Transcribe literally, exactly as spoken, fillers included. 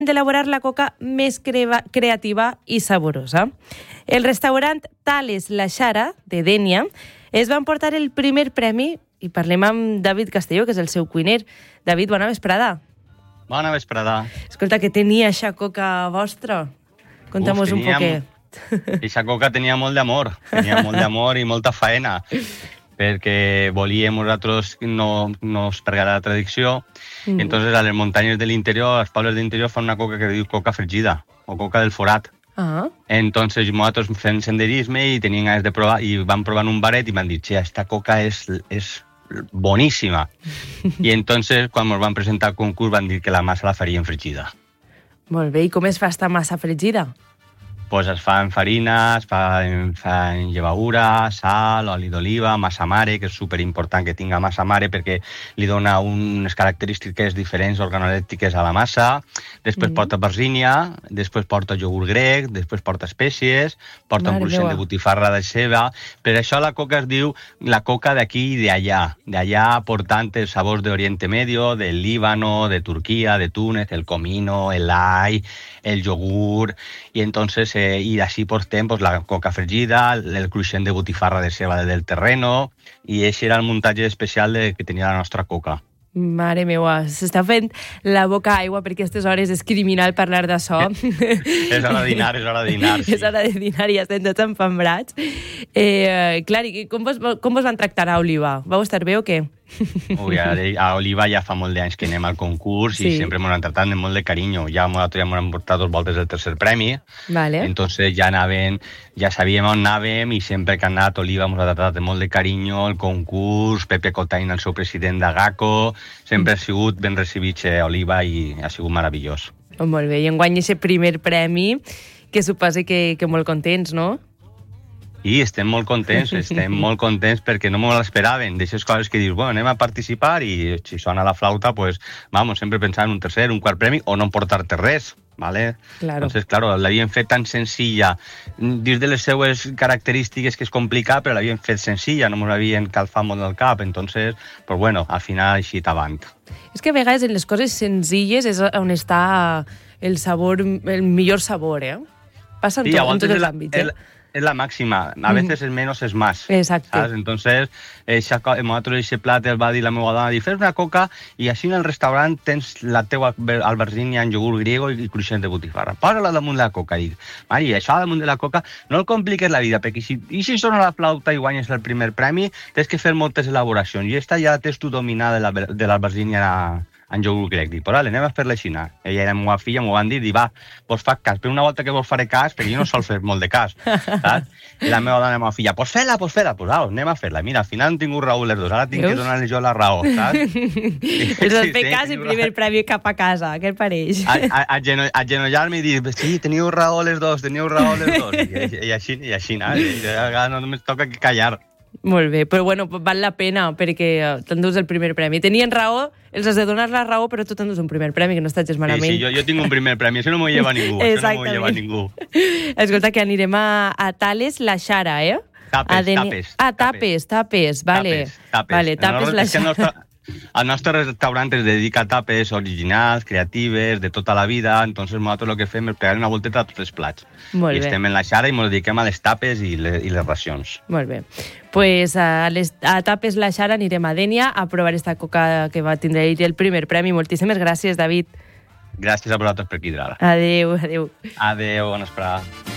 d'elaborar la coca més creva, creativa i saborosa. El restaurant Tales La Xara, de Dénia, es va emportar el primer premi i parlem amb David Castelló, que és el seu cuiner. David, bona vesprada. Bona vesprada. Escolta, que tenia eixa coca vostra? Conta'm-nos un poquet. Eixa coca tenia molt d'amor, tenia molt d'amor i molta faena, perquè volíem nosaltres no, no es perdre la tradició. Mm. Entonces, a les muntanyes de l'interior, als pobles de l'interior, fan una coca que diu coca fregida, o coca del forat. Ah. Entonces, nosaltres fem senderisme i tenien ganes de provar, i van provar un baret i van dir, che, esta coca és, és boníssima. I entonces, quan ens van presentar al concurs, van dir que la massa la farien fregida. Molt bé, i com es fa esta massa fregida? Pues es fa en farina, es fa en, fa en llevadura, sal, oli d'oliva, massa mare, que és superimportant que tinga massa mare perquè li dona unes característiques diferents organolèptiques a la massa. Després mm. porta barzínia, després porta iogurt grec, després porta espècies, porta Mare un cruixent de botifarra de ceba. Per això la coca es diu la coca d'aquí i d'allà. D'allà portant els sabors d'Oriente Medio, del Líbano, de Turquia, de Túnez, el comino, el ai, el yogur, i entonces eh, y así portem pues, la coca fregida, el cruixent de botifarra de ceba del terreno, i aquest era el muntatge especial de, que tenia la nostra coca. Mare meua, s'està fent la boca aigua perquè a aquestes hores és criminal parlar d'això. És hora de dinar, és hora de dinar. Sí. És hora de dinar i estem tots enfambrats. Eh, clar, i com vos, com vos van tractar a Oliva? Vau estar bé o què? Ui, a, a Oliva ja fa molt d'anys que anem al concurs sí. i sempre ens han tratat amb molt de carinyo. Ja nosaltres ja ens han portat dos voltes el tercer premi. Vale. Entonces ja anaven, ja sabíem on anàvem i sempre que han anat Oliva ens ha tratat amb molt de carinyo. El concurs, Pepe Cotain, el seu president d'Agaco, sempre mm. ha sigut ben recibit a Oliva i ha sigut meravellós. Oh, molt bé, i enguany aquest primer premi, que suposa que, que molt contents, no? I estem molt contents, estem molt contents perquè no m'ho l'esperaven, d'aixes coses que dius, bueno, anem a participar i si sona la flauta, pues, vamos, sempre pensar en un tercer, un quart premi o no emportar-te res, ¿vale? Claro. Entonces, claro, l'havien fet tan senzilla, dins de les seues característiques que és complicat, però l'havien fet senzilla, no ens havien calfat molt del cap, entonces, pues bueno, al final així t'avant. És que a vegades en les coses senzilles és on està el sabor, el millor sabor, eh? Passa en, sí, tot, en tots els àmbits, eh? El... Es la máxima. A veces mm. el menos es más. Exacto. ¿sabes? Entonces, nosaltres ese plat el va dir la meva dona, dir, fes una coca i així en el restaurant tens la teua albergínia en iogurt griego i cruixent de botifarra. Posa-la damunt de la coca. I dic, Mari, això damunt de la coca no el compliques la vida, perquè si, i si sona la flauta i guanyes el primer premi, tens que fer moltes elaboracions. I esta ja tens tu dominada de l'albergínia en iogurt grec. Dic, però anem a fer-la així. Ella era la meva filla, m'ho van dir, i va, vos fa cas. Per una volta que vos faré cas, perquè jo no sol fer molt de cas. Saps? I la meva dona, la meva filla, pues fes-la, pues fes-la. Pues au, anem a fer-la. Mira, al final han tingut raó les dos. Ara tinc Veus? que donar-li jo la raó, saps? Els has fet cas i primer premi cap a casa. Què et pareix? Agenollar-me i dir, sí, teniu raó les dos, teniu raó les dos. I, i així, i així, no? I a no només toca que callar. Molt bé, però bueno, val la pena perquè t'endús el primer premi. Tenien raó, els has de donar la raó, però tu t'endús un primer premi, que no estàs malament. Sí, sí, jo, jo tinc un primer premi, això no m'ho lleva ningú. Això no m'ho lleva ningú. Escolta, que anirem a, a Tales La Xara, eh? Tapes, a Deni... tapes. Ah, tapes, tapes, vale. Tapes, tapes. Vale, tapes La Xara. El nostre restaurant es dedica a tapes originals, creatives, de tota la vida, entonces nosaltres el que fem és pegar una volteta a tots els plats. Molt I bé. estem en la Xara i ens dediquem a les tapes i les, i les racions. Molt bé. Pues a, les, a Tapes La Xara anirem a Dénia a provar esta coca que va tindre el primer premi. Moltíssimes gràcies, David. Gràcies a vosaltres per cridar. Adéu, adéu. Adéu, bona vesprada.